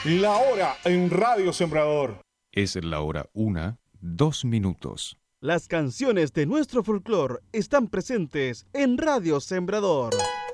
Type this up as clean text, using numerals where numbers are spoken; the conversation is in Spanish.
La hora en Radio Sembrador. Es la hora 1:02. Las canciones de nuestro folclore están presentes en Radio Sembrador.